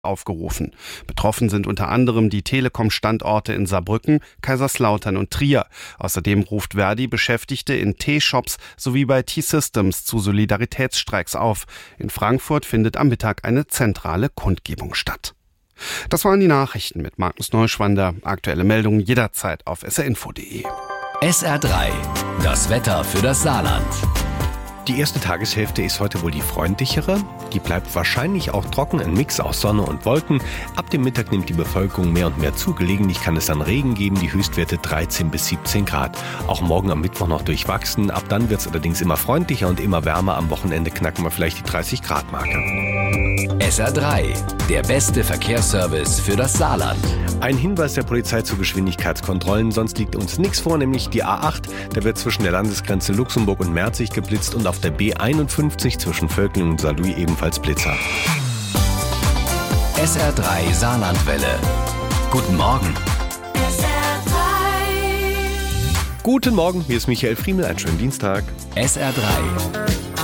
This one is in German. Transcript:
aufgerufen. Betroffen sind unter anderem die Telekom-Standorte in Saarbrücken, Kaiserslautern und Trier. Außerdem ruft Verdi Beschäftigte in T-Shops sowie bei T-Systems zu Solidaritätsstreiks auf. In Frankfurt findet am Mittag eine zentrale Kundgebung statt. Das waren die Nachrichten mit Markus Neuschwander. Aktuelle Meldungen jederzeit auf srinfo.de. SR3, das Wetter für das Saarland. Die erste Tageshälfte ist heute wohl die freundlichere. Die bleibt wahrscheinlich auch trocken, ein Mix aus Sonne und Wolken. Ab dem Mittag nimmt die Bevölkerung mehr und mehr zu. Gelegentlich kann es dann Regen geben, die Höchstwerte 13 bis 17 Grad. Auch morgen am Mittwoch noch durchwachsen. Ab dann wird es allerdings immer freundlicher und immer wärmer. Am Wochenende knacken wir vielleicht die 30-Grad-Marke. SR3, der beste Verkehrsservice für das Saarland. Ein Hinweis der Polizei zu Geschwindigkeitskontrollen, sonst liegt uns nichts vor, nämlich die A8. Da wird zwischen der Landesgrenze Luxemburg und Merzig geblitzt und auf der B51 zwischen Völklingen und Saarlouis ebenfalls Blitzer. SR3 Saarlandwelle. Guten Morgen. Guten Morgen, hier ist Michael Friemel, einen schönen Dienstag. SR3